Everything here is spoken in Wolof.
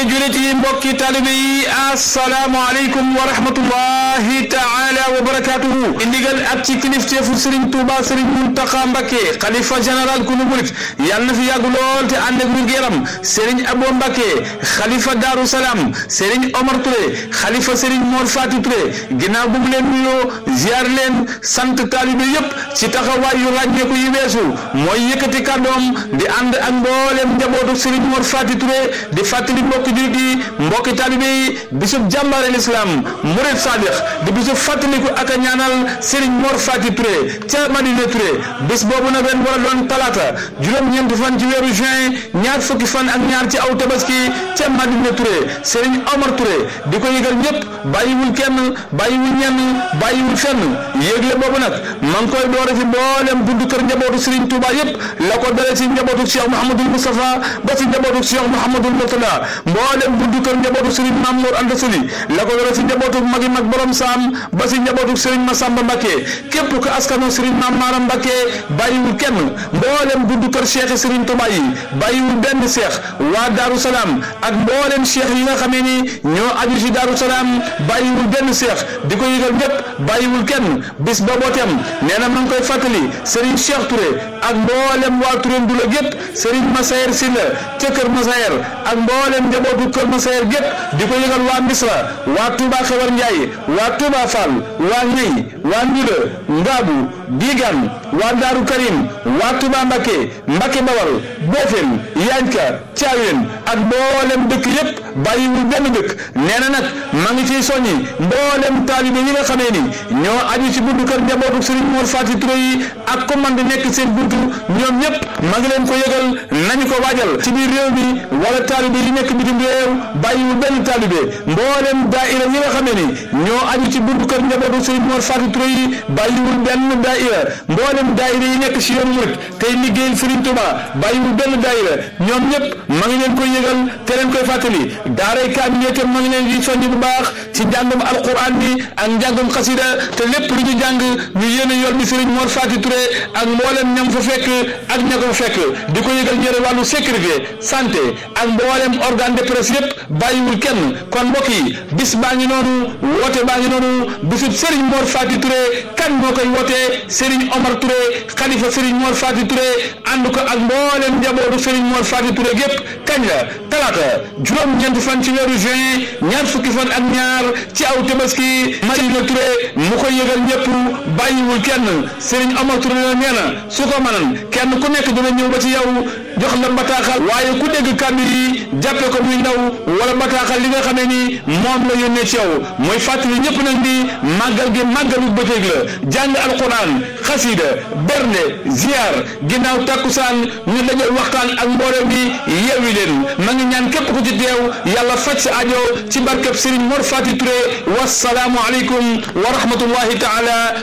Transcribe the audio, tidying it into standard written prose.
julit yi mbokki talibe yi assalaamu aleykum wa rahmatullahi taala wa barakatuhu indigal ak ci kilifteefu Serigne Touba Serigne Mountakha Mbacké xalifa général ku nu murit yàlla na fi yàgg lool te ànd ak wér-gu-yaram Serigne Abo Mbacké xalifa Darou Salam Serigne Omar Touré xalifa Serigne Mor Fati Touré ginnaaw bu mu leen nuyoo ziar leen sant talibe yépp ci taxawaay yu ràññeeku yi weesu mooy yëkkati kàddoom di ànd ak mboolem njabootu Serigne Mor Fati Touré di fàttali mbokki jullit yi mbokki talibe yi bisub jàmbaare l'islam murid sadiq di bisub fàttaliku ak a ñaanal Serigne Mor Fati Touré ca Madina Touré bis boobu nag ren war a doon talaata juróom-ñeenti fan ci weeru juin ñaar fukki fan ak ñaar ci aw tabaski ca Madina Touré Serigne Omar Touré di ko yëgal ñëpp bàyyiwul kenn bàyyiwul ñenn bàyyiwul fenn yéegle boobu nag ma ngi koy doore ci mboolem buntu kër njabootu Serigne Touba yëpp la ko dale ci njabootu Cheikh Mouhamadoul Moustapha ba ci njabootu Cheikh Mouhamadoul Mourtada mboolem buntu kër njabootu Serigne Mamour Anta Sali la ko dale ci njabootu magi mag borom saam ba ci njabootu Serigne Massamba Mbacké képp ko askano Serigne Mame Maram Mbacké bàyyiwul kenn mboolem buntu kër Cheikh Serigne Touba yi bàyyiwul benn Cheikh waa Darou Salam ak mboolem Cheikh yi nga xamee ni ñoo aju ci Darou Salam bàyyiwul benn Cheikh di ko yëgal ñëpp bàyyiwul kenn bis boobootem nee na ma ngi koy fàttali Serigne Cheikh Touré ak mboolem waa Touré Ndula gépp Serigne Massayer Sylla ca Kër Massayer ak mboolem njabootu Kër Massayer gépp di ko yëgal waa Misra waa Touba Xewar Ndiaye waa Touba Fall waa Ñey waa Ndula Ngaabu Digan waa Daaru Karim waa Touba Mbacké Mbacké Bawal Bofem Yanka Thiawén ak mboolem dëkk yépp bàyyiwul benn dëkk nee na nag ma ngi ciy soññi mboolem taalibe yi nga xamee ni ñoo aju ci buntu kër njabootu Serigne Mor Fati Touré yi ak commande nekk seen buntu ñoom ñëpp ma ngi leen ko yëgal nañu ko waajal ci biir réew mi wala taalibe yi nekk bitim réew bàyyiwul benn taalibe mboolem daaira yi nga xamee ni ñoo aju ci buntu kër njabootu Serigne Mor Fati Touré yi bàyyiwul benn daaira mboolem daaira yi nekk ci yoonu murit tey liggéeyal Serigne Touba bàyyiwul benn daaira ñoom ñëpp ma ngi leen koy yëgal te leen koy fàttali daaray kaamil itam ma ngi leen di soññ bu baax ci njàngum alquran bi ak njàngum xasida te lépp lu ñu jàng ñu yéene yool bi Serigne Mor Fati Touré ak mboolem ñam fa fekk ak ña ko fekk di ko yëgal ñëre wàllu sécurité santé ak mboolem organe de presse yépp bàyyiwul kenn kon mbokk yi bis baa ngi noonu woote baa ngi noonu bisub Serigne Mor Fati Touré kan moo koy wootee Serigne Omar Touré xalifa Serigne Mor Fati Touré ànd ko ak mboolem njabootu Serigne Mor Fati Touré gépp kañ la talaata juróom-ñeenti fan ci weeru juin ñaar fukki fan ak ñaar ci aw tabaski Madina Touré mu koy yëgal ñëpp bàyyiwul kenn Serigne Omar Touré la nee na su ko mënan kenn ku nekk dina ñëw ba ci yow jox la bataaxal waaye ku dégg kàddu yi jàppe ko muy ndaw wala bataaxal li nga xamee ni moom la yónnee ci yow mooy fàttali ñëpp nag di màggal gi màggalu bëccëg la jàng alquran xasida bernde ziar ginnaaw takkusaan ñu dajal waxtaan ak mbooloo bi yeewi leen ma ngi ñaan képp ku ci teew yàlla faj sa aajo ci barkeb Serigne Mor Fati Touré wassalaamu aleykum wa rahmatullahi taala